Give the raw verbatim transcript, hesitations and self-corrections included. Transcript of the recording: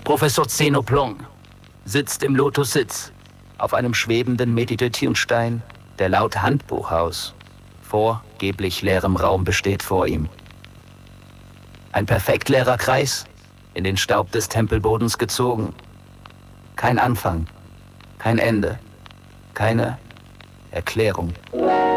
Professor Xenoplong sitzt im Lotussitz auf einem schwebenden Meditationsstein, der laut Handbuch aus vorgeblich leerem Raum besteht vor ihm. Ein perfekt leerer Kreis, in den Staub des Tempelbodens gezogen. Kein Anfang, kein Ende, keine Erklärung.